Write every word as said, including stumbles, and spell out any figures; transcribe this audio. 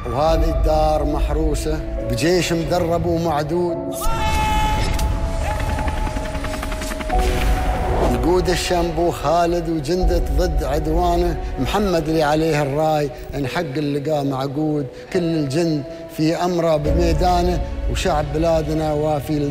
وهذه الدار محروسة بجيش مدرب ومعدود، يقود الشنبو خالد وجندة ضد عدوانه، محمد اللي عليه الراي ان حق اللقاء معقود، كل الجند في أمره بميدانه، وشعب بلادنا وافي